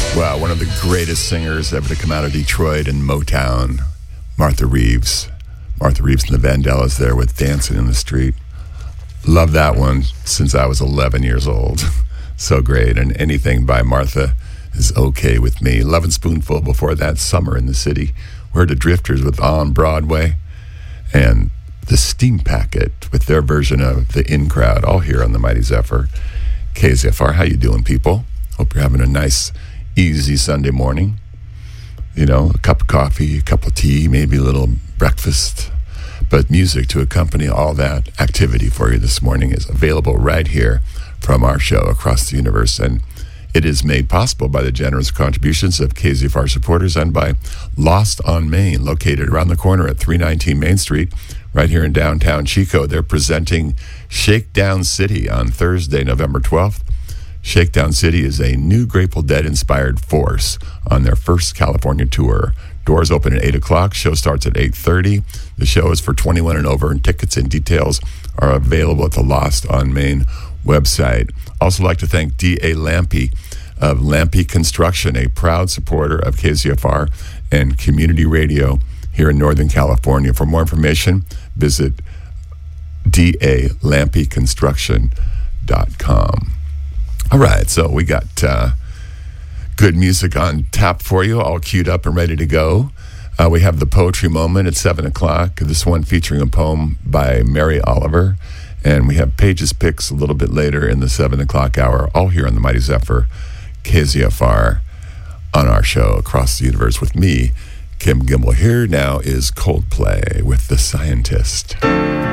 Wow, one of the greatest singers ever to come out of Detroit and Motown, Martha Reeves. Martha Reeves and the Vandellas there with Dancing in the Street. Love that one since I was 11 years old. So great. And anything by Martha is okay with me. Lovin' Spoonful before that, Summer in the City. We heard the Drifters with On Broadway. And the Steam Packet with their version of The In Crowd, all here on the Mighty Zephyr. KZFR, how you doing, people? Hope you're having a nice, easy Sunday morning. You know, a cup of coffee, a cup of tea, maybe a little breakfast. But music to accompany all that activity for you this morning is available right here from our show across the universe. And it is made possible by the generous contributions of KZFR supporters and by Lost on Main, located around the corner at 319 Main Street, right here in downtown Chico. They're presenting Shakedown City on Thursday, November 12th. Shakedown City is a new Grateful Dead-inspired force on their first California tour. Doors open at 8 o'clock. Show starts at 8:30. The show is for 21 and over, and tickets and details are available at the Lost on Main website. Also like to thank D.A. Lampe of Lampe Construction, a proud supporter of KZFR and community radio here in Northern California. For more information, visit dalampeconstruction.com. All right, so we got good music on tap for you, all queued up and ready to go. We have the Poetry Moment at 7 o'clock, this one featuring a poem by Mary Oliver. And we have Pages Picks a little bit later in the 7 o'clock hour, all here on the Mighty Zephyr, KZFR, on our show Across the Universe with me, Kim Gimble. Here now is Coldplay with The Scientist.